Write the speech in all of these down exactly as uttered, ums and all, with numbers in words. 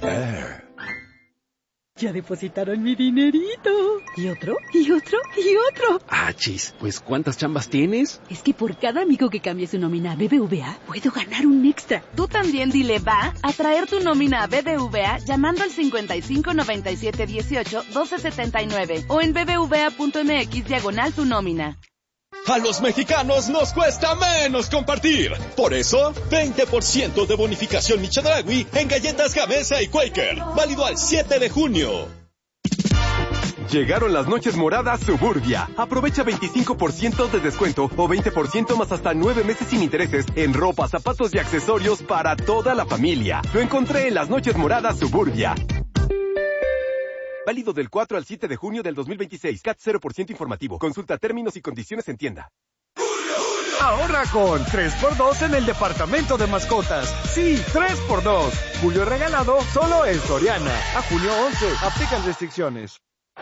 Air. Ya depositaron mi dinerito. ¿Y otro? ¿Y otro? ¿Y otro? Achis, pues ¿cuántas chambas tienes? Es que por cada amigo que cambie su nómina a B B V A, puedo ganar un extra. Tú también dile va a traer tu nómina a B B V A llamando al cincuenta y cinco noventa y siete dieciocho doce setenta y nueve o en bbva.mx diagonal tu nómina. A los mexicanos nos cuesta menos compartir. Por eso, veinte por ciento de bonificación Michedragui en galletas Gamesa y Quaker. Válido al siete de junio. Llegaron las noches moradas Suburbia. Aprovecha veinticinco por ciento de descuento o veinte por ciento más hasta nueve meses sin intereses en ropa, zapatos y accesorios para toda la familia. Lo encontré en las noches moradas Suburbia. Válido del cuatro al siete de junio del dos mil veintiséis. C A T cero por ciento informativo. Consulta términos y condiciones en tienda. Ahorra con tres por dos en el departamento de mascotas. Sí, tres por dos. Julio regalado solo en Soriana. A junio once. Aplican restricciones.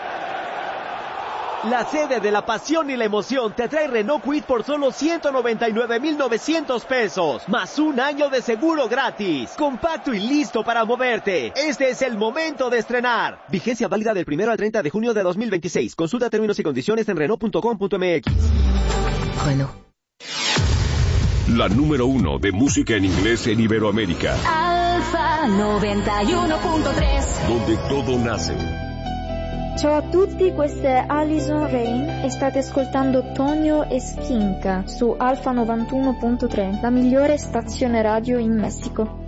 La sede de la pasión y la emoción te trae Renault Kwid por solo ciento noventa y nueve mil novecientos pesos, más un año de seguro gratis. Compacto y listo para moverte. Este es el momento de estrenar. Vigencia válida del primero al treinta de junio de dos mil veintiséis. Consulta términos y condiciones en Renault punto com punto m x. Bueno. La número uno de música en inglés en Iberoamérica. Alfa noventa y uno punto tres. Donde todo nace. Ciao a tutti, questa è Alison Rain e state ascoltando Tonio e Skinka su Alfa novantuno punto tre, la migliore stazione radio in Messico.